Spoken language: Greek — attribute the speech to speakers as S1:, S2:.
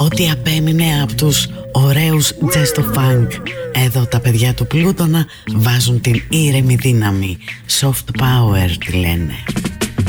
S1: ό,τι απέμεινε από τους ωραίους Gesto Funk. Εδώ τα παιδιά του Πλούτονα βάζουν την ήρεμη δύναμη. Soft power τη λένε.